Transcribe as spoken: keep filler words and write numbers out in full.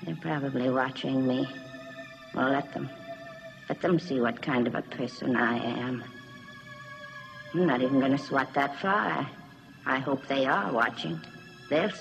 They're probably watching me. Well, let them. Let them see what kind of a person I am. I'm not even going to swat that fly. I hope they are watching. They'll